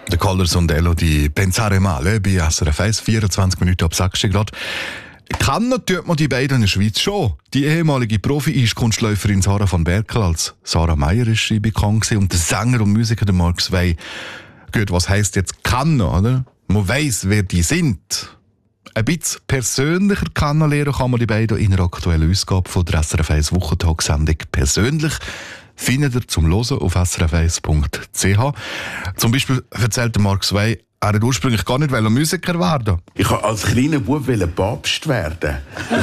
Der Colors und Elodie Pensare Male bei SRF 1, 24 Minuten ab 6 Grad. Kennen tut man die beiden in der Schweiz schon. Die ehemalige Profi-Eiskunstläuferin Sarah von Berkel als Sarah Meier ist sie bekannt gewesen, und der Sänger und Musiker der Mark Zwei. Gut, was heisst jetzt kennen, oder? Man weiss, wer die sind. Ein bisschen persönlicher kennenlernen kann man die beiden in einer aktuellen Ausgabe von der SRF 1 Wochentagssendung persönlich. Findet ihr zum Hören auf srf1.ch. Zum Beispiel erzählt der Mark Zwei, er wollte ursprünglich gar nicht Musiker werden. Ich wollte als kleiner Bub Papst werden.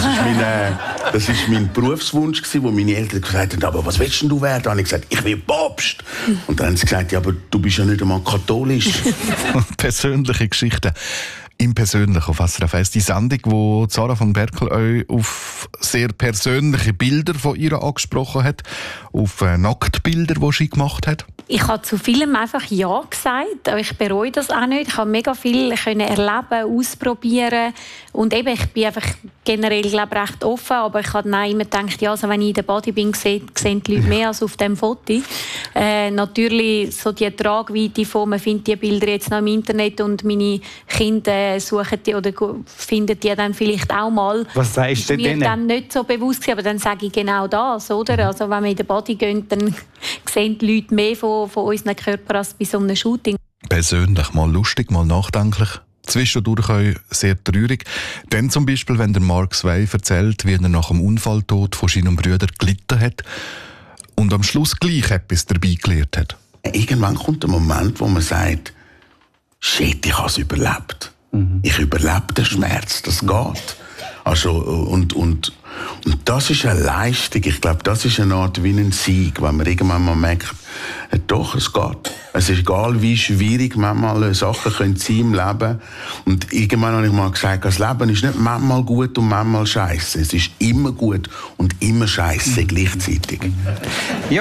Das war mein Berufswunsch, wo meine Eltern gesagt haben, aber was willst du werden? Und ich gesagt, ich will Papst. Und dann haben sie gesagt, ja, aber du bist ja nicht einmal katholisch. Persönliche Geschichten. Im Persönlichen auf SRF 1, die Sendung, wo Sarah von Berkel euch auf sehr persönliche Bilder von ihr angesprochen hat, auf Nacktbilder, die sie gemacht hat. Ich habe zu vielem einfach Ja gesagt, aber ich bereue das auch nicht. Ich habe mega viel erleben, ausprobieren und eben, ich bin einfach generell, glaube ich, recht offen, aber ich habe immer gedacht, ja, also wenn ich in der Body bin, sehen die Leute mehr als auf dem Foto. Natürlich so die Tragweite von, man findet die Bilder jetzt noch im Internet und meine Kinder suchen die oder finden die dann vielleicht auch mal. Was sagst du denn? Mir dann nicht so bewusst gewesen, aber dann sage ich genau das, oder? Also wenn wir in der Body gehen, dann sehen die Leute mehr von unseren Körpern als bei so einem Shooting. Persönlich, mal lustig, mal nachdenklich. Zwischendurch auch sehr traurig. Dann zum Beispiel, wenn der Mark Zwei erzählt, wie er nach dem Unfalltod von seinem Bruder gelitten hat und am Schluss gleich etwas dabei gelernt hat. Irgendwann kommt der Moment, wo man sagt, shit, ich habe es überlebt. Ich überlebe den Schmerz, das geht. Also, und das ist eine Leistung. Ich glaube, das ist eine Art wie ein Sieg, wenn man irgendwann mal merkt, doch, es geht. Es ist egal, wie schwierig manchmal Sachen sein im Leben. Und irgendwann habe ich mal gesagt, das Leben ist nicht manchmal gut und manchmal scheiße. Es ist immer gut und immer scheiße gleichzeitig. Ja.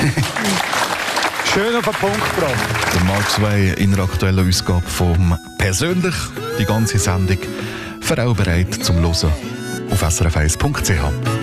Schön auf den Punkt gebracht. Der Mark Zwei in der aktuellen Ausgabe vom «Persönlich», die ganze Sendung, für auch bereit zum Hören auf srf1.ch.